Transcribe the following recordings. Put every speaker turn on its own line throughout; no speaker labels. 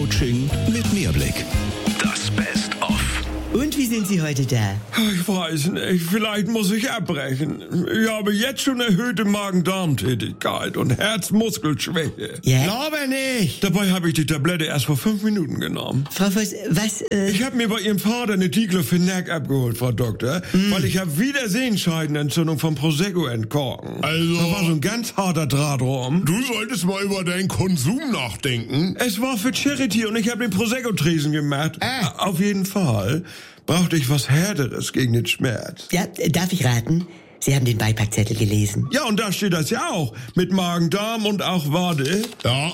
Coaching mit Mehrblick. Das Best-of.
Und wie sind Sie heute da?
Ich weiß nicht, vielleicht muss ich abbrechen. Ich habe jetzt schon erhöhte Magen-Darm-Tätigkeit und Herzmuskelschwäche.
Ja?
Glaube nicht.
Dabei habe ich die Tablette erst vor 5 Minuten genommen.
Frau Voss, was,
Ich habe mir bei Ihrem Vater eine Diclofenac abgeholt, Frau Doktor, weil ich habe wieder Sehenscheidenentzündung vom Prosecco entkorken.
Also-
Da war so ein ganz harter Draht rum.
Du solltest mal über deinen Konsum nachdenken.
Es war für Charity und ich habe den Prosecco-Tresen gemacht. Auf jeden Fall brauchte ich was Härteres gegen den Schmerz.
ja, darf ich raten? Sie haben den Beipackzettel gelesen.
Ja, und da steht das ja auch. Mit Magen-Darm und auch, warte,
Ja.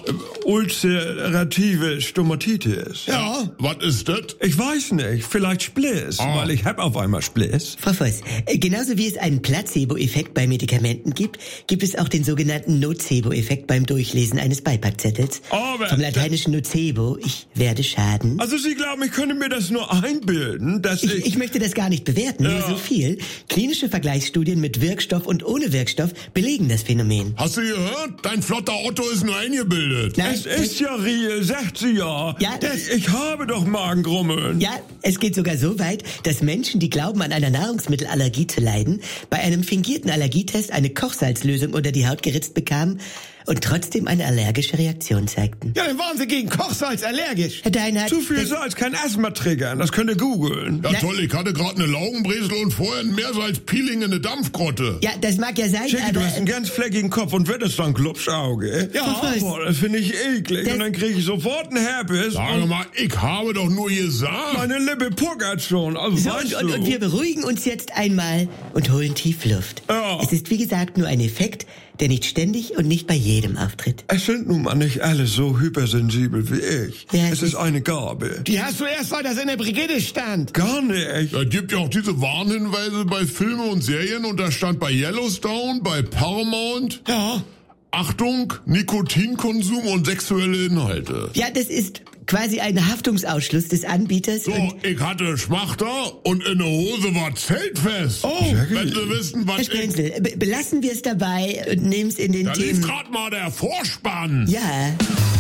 ulcerative Stomatitis.
Ja. Was ist das?
Ich weiß nicht, vielleicht Spliss, weil ich hab auf einmal Spliss.
Frau Voss, genauso wie es einen Placebo-Effekt bei Medikamenten gibt, gibt es auch den sogenannten Nocebo-Effekt beim Durchlesen eines Beipackzettels.
Aber-
Vom lateinischen Nocebo, ich werde schaden.
Also Sie glauben, ich könnte mir das nur einbilden, dass
Ich möchte das gar nicht bewerten, nur
Ja.
so viel. Klinische Vergleichsstudien mit Wirkstoff und ohne Wirkstoff belegen das Phänomen.
Hast du gehört? Dein flotter Otto ist nur eingebildet.
Nein,
Es ist ja real, sagt sie ja.
Ja,
Ich habe doch Magengrummeln.
Ja, es geht sogar so weit, dass Menschen, die glauben, an einer Nahrungsmittelallergie zu leiden, bei einem fingierten Allergietest eine Kochsalzlösung unter die Haut geritzt bekamen und trotzdem eine allergische Reaktion zeigten.
Ja, dann waren Sie gegen Kochsalz allergisch.
Herr Deinhardt,
Zu viel Salz kann Asthma triggern, das könnt ihr googeln.
Ja toll, ich hatte gerade eine Laugenbresel und vorher ein Meersalz-Peeling in eine Dampfgrotte.
ja, das mag ja sein,
Jackie,
aber...
du hast einen ganz fleckigen Kopf und wird es dann Klubschauge.
Ja.
Boah, das finde ich eklig.
Das-
Und dann kriege ich sofort einen Herpes.
Sag mal, ich habe doch nur gesagt.
Meine Lippe puckert schon, also
So,
weißt
und
du.
wir beruhigen uns jetzt einmal und holen tief Luft.
Ja.
Es ist wie gesagt nur ein Effekt, der nicht ständig und nicht bei jedem auftritt.
Es sind nun mal nicht alle so hypersensibel wie ich.
Ja,
es ist eine Gabe.
Die hast du erst, weil das in der Brigitte stand.
Gar nicht.
Es gibt ja auch diese Warnhinweise bei Filmen und Serien und da stand bei Yellowstone, bei Paramount,
Ja.
Achtung, Nikotinkonsum und sexuelle Inhalte.
Ja, das ist quasi ein Haftungsausschluss des Anbieters.
So,
Und
ich hatte Schmachter und in der Hose war zeltfest.
Oh,
wenn Sie wissen,
Herr
was ich...
Stenzel, belassen wir es dabei und nehmen es in den
Da lief
Themen.
grad mal der Vorspann.
Ja.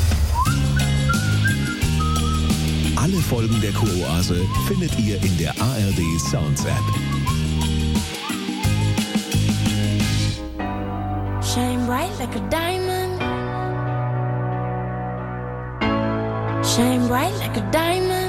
Alle Folgen der Kuroase findet ihr in der ARD Sounds App.
Shine bright like a diamond. Shine bright like a diamond.